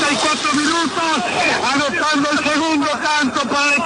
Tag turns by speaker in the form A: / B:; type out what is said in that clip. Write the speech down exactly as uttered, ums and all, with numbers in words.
A: cuarenta y cuatro minutos, anotando el segundo tanto para el